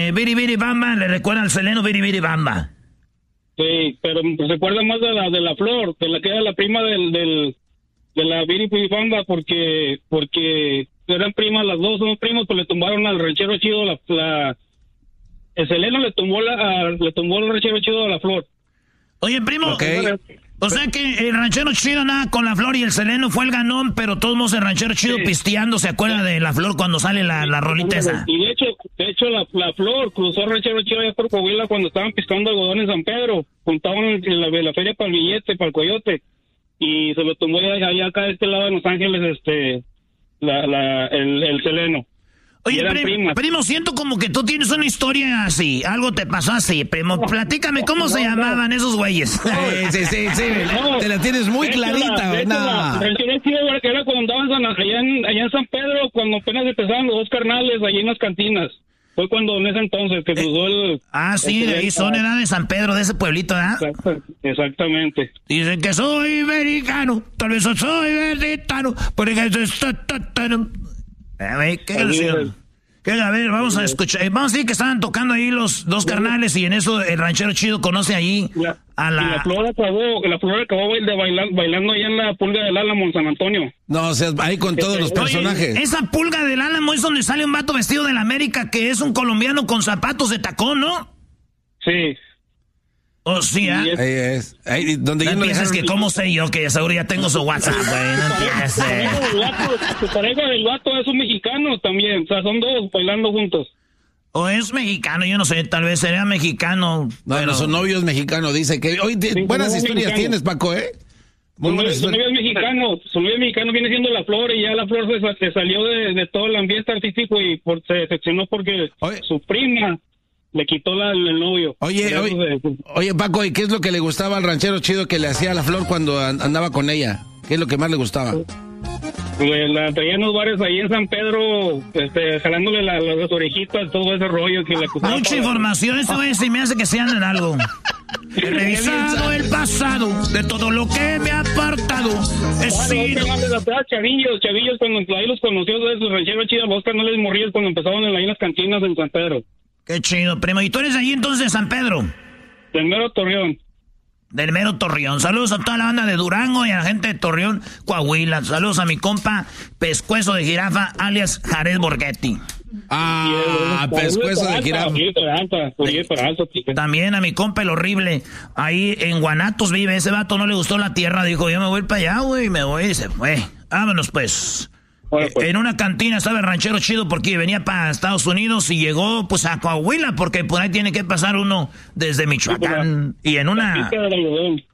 Biri Biri Bamba, le recuerda al Seleno Biri Biri Bamba. Sí, pero se recuerda más de la Flor, de la que era la prima de la Biri Biri Bamba, porque eran primas, las dos son primos, pues le tumbaron al ranchero chido el Seleno le tumbó el ranchero chido a la Flor. Oye, primo, o sea que el ranchero chido nada con la Flor y el Seleno fue el ganón, pero todos modos el ranchero chido pisteando se acuerda de la Flor cuando sale la rolita esa. Y de hecho la Flor cruzó el ranchero chido allá por Coahuila cuando estaban piscando algodón en San Pedro, juntaban la feria para el billete, para el coyote, y se lo tumbó allá acá de este lado de Los Ángeles, el Seleno. Oye, primo, siento como que tú tienes una historia así, algo te pasó así, primo. Platícame, ¿cómo se llamaban esos güeyes? Sí, te la tienes muy clarita. El ranchero chido era cuando andaban allá en San Pedro, cuando apenas empezaban los dos carnales, allí en las cantinas. Fue cuando en ese entonces que cruzó el... sí, de ahí son, era de San Pedro, de ese pueblito, ¿verdad? Exactamente. Dicen que soy americano, tal vez soy verditano, por ejemplo, a ver, ¿qué canción? A ver, vamos a escuchar. Vamos a decir que estaban tocando ahí los dos carnales y en eso el ranchero chido conoce ahí a la... Y la Flor acabó bailando allá en la Pulga del Álamo en San Antonio. No, o sea, ahí con todos los personajes. Oye, esa Pulga del Álamo es donde sale un vato vestido de la América que es un colombiano con zapatos de tacón, ¿no? Sí. Oh, sí, Ahí es. Ahí, donde no piensas que cómo sé yo que seguro ya tengo su WhatsApp, güey. No empieces. Tu pareja del vato es un mexicano también. O sea, son dos bailando juntos. O es mexicano, yo no sé, tal vez sería mexicano. Bueno, su novio es mexicano, dice que... Hoy buenas historias tienes, Paco, ¿eh? Su novio es mexicano, viene siendo la Flor, y ya la Flor se salió de todo el ambiente artístico y se decepcionó porque su prima... Le quitó el novio. Oye, Paco, ¿y qué es lo que le gustaba al ranchero chido que le hacía a la Flor cuando andaba con ella? ¿Qué es lo que más le gustaba? La traía en los bares ahí en San Pedro, jalándole las orejitas, todo ese rollo que le acusaba. Mucha información, eso se me hace que se andan algo. He revisado el pasado de todo lo que me ha apartado. Chavillos, cuando ahí los conoció de su ranchero chido, los canales morrillos cuando empezaban en las cantinas en San Pedro. Qué chido, primo. ¿Y tú eres ahí entonces de San Pedro? Del mero Torreón. Del mero Torreón. Saludos a toda la banda de Durango y a la gente de Torreón, Coahuila. Saludos a mi compa Pescuezo de Jirafa, alias Jared Borghetti. Pescuezo de Jirafa. También a mi compa el horrible. Ahí en Guanatos vive. Ese vato no le gustó la tierra. Dijo, yo me voy para allá, güey. Me voy y se fue. Vámonos, pues. En una cantina estaba el ranchero chido porque venía para Estados Unidos y llegó pues a Coahuila porque por ahí tiene que pasar uno desde Michoacán. Y en una